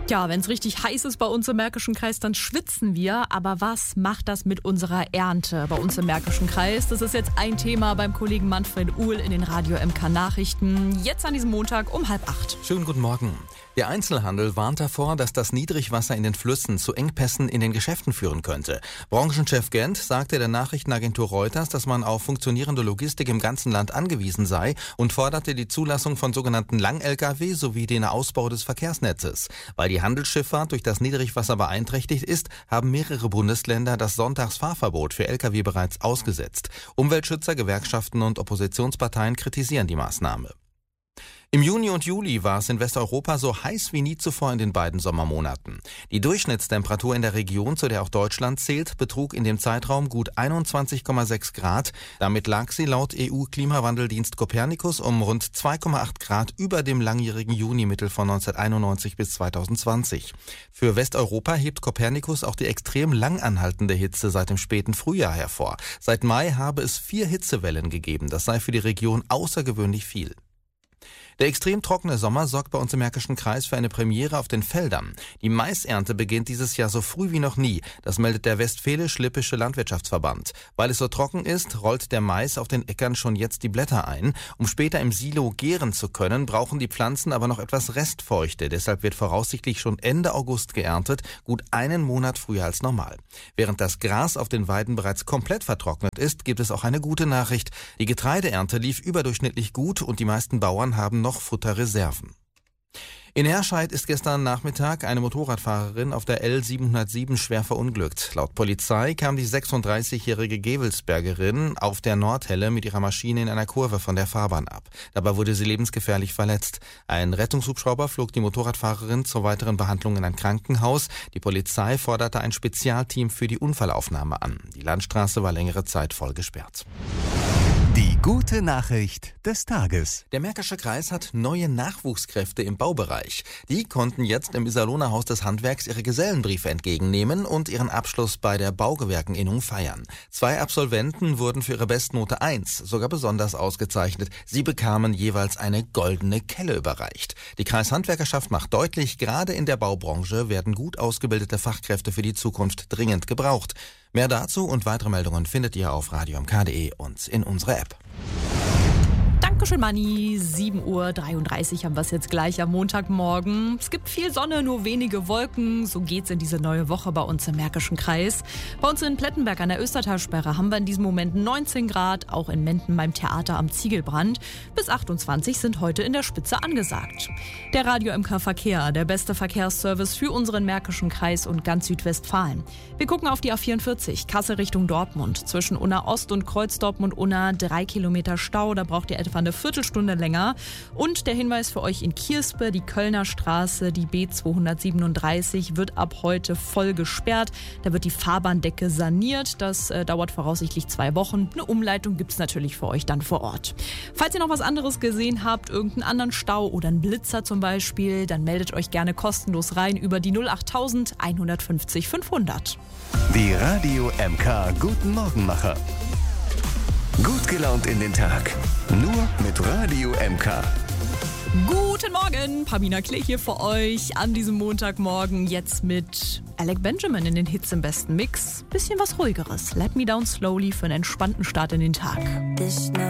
Ja, wenn es richtig heiß ist bei uns im Märkischen Kreis, dann schwitzen wir. Aber was macht das mit unserer Ernte bei uns im Märkischen Kreis? Das ist jetzt ein Thema beim Kollegen Manfred Uhl in den Radio MK Nachrichten. Jetzt an diesem Montag um 7:30. Schönen guten Morgen. Der Einzelhandel warnt davor, dass das Niedrigwasser in den Flüssen zu Engpässen in den Geschäften führen könnte. Branchenchef Gent sagte der Nachrichtenagentur Reuters, dass man auf funktionierende Logistik im ganzen Land angewiesen sei und forderte die Zulassung von sogenannten Lang-Lkw sowie den Ausbau des Verkehrsnetzes. Weil die Handelsschifffahrt durch das Niedrigwasser beeinträchtigt ist, haben mehrere Bundesländer das Sonntagsfahrverbot für Lkw bereits ausgesetzt. Umweltschützer, Gewerkschaften und Oppositionsparteien kritisieren die Maßnahme. Im Juni und Juli war es in Westeuropa so heiß wie nie zuvor in den beiden Sommermonaten. Die Durchschnittstemperatur in der Region, zu der auch Deutschland zählt, betrug in dem Zeitraum gut 21,6 Grad. Damit lag sie laut EU-Klimawandeldienst Copernicus um rund 2,8 Grad über dem langjährigen Junimittel von 1991 bis 2020. Für Westeuropa hebt Copernicus auch die extrem lang anhaltende Hitze seit dem späten Frühjahr hervor. Seit Mai habe es 4 Hitzewellen gegeben. Das sei für die Region außergewöhnlich viel. Der extrem trockene Sommer sorgt bei uns im Märkischen Kreis für eine Premiere auf den Feldern. Die Maisernte beginnt dieses Jahr so früh wie noch nie. Das meldet der Westfälisch-Lippische Landwirtschaftsverband. Weil es so trocken ist, rollt der Mais auf den Äckern schon jetzt die Blätter ein. Um später im Silo gären zu können, brauchen die Pflanzen aber noch etwas Restfeuchte. Deshalb wird voraussichtlich schon Ende August geerntet, gut einen Monat früher als normal. Während das Gras auf den Weiden bereits komplett vertrocknet ist, gibt es auch eine gute Nachricht. Die Getreideernte lief überdurchschnittlich gut und die meisten Bauern haben noch Futterreserven. In Herscheid ist gestern Nachmittag eine Motorradfahrerin auf der L707 schwer verunglückt. Laut Polizei kam die 36-jährige Gevelsbergerin auf der Nordhelle mit ihrer Maschine in einer Kurve von der Fahrbahn ab. Dabei wurde sie lebensgefährlich verletzt. Ein Rettungshubschrauber flog die Motorradfahrerin zur weiteren Behandlung in ein Krankenhaus. Die Polizei forderte ein Spezialteam für die Unfallaufnahme an. Die Landstraße war längere Zeit voll gesperrt. Die gute Nachricht des Tages. Der Märkische Kreis hat neue Nachwuchskräfte im Baubereich. Die konnten jetzt im Iserlohner Haus des Handwerks ihre Gesellenbriefe entgegennehmen und ihren Abschluss bei der Baugewerkeninnung feiern. 2 Absolventen wurden für ihre Bestnote 1 sogar besonders ausgezeichnet. Sie bekamen jeweils eine goldene Kelle überreicht. Die Kreishandwerkerschaft macht deutlich, gerade in der Baubranche werden gut ausgebildete Fachkräfte für die Zukunft dringend gebraucht. Mehr dazu und weitere Meldungen findet ihr auf radiomk.de und in unserer App. Dankeschön, Manni. 7:33 Uhr haben wir es jetzt gleich am Montagmorgen. Es gibt viel Sonne, nur wenige Wolken. So geht's in diese neue Woche bei uns im Märkischen Kreis. Bei uns in Plettenberg an der Östertalsperre haben wir in diesem Moment 19 Grad. Auch in Menden beim Theater am Ziegelbrand. Bis 28 sind heute in der Spitze angesagt. Der Radio MK Verkehr, der beste Verkehrsservice für unseren Märkischen Kreis und ganz Südwestfalen. Wir gucken auf die A44, Kassel Richtung Dortmund. Zwischen Unna Ost und Kreuz Dortmund-Unna 3 Kilometer Stau. Da braucht ihr etwa eine Viertelstunde länger. Und der Hinweis für euch in Kierspe, die Kölner Straße, die B237 wird ab heute voll gesperrt. Da wird die Fahrbahndecke saniert. Das dauert voraussichtlich 2 Wochen. Eine Umleitung gibt es natürlich für euch dann vor Ort. Falls ihr noch was anderes gesehen habt, irgendeinen anderen Stau oder einen Blitzer zum Beispiel, dann meldet euch gerne kostenlos rein über die 08000 150 500. Die Radio MK Guten Morgenmacher. Gut gelaunt in den Tag. Nur mit Radio MK. Guten Morgen, Pamina Klee hier für euch an diesem Montagmorgen. Jetzt mit Alec Benjamin in den Hits im besten Mix. Bisschen was ruhigeres. Let Me Down Slowly für einen entspannten Start in den Tag.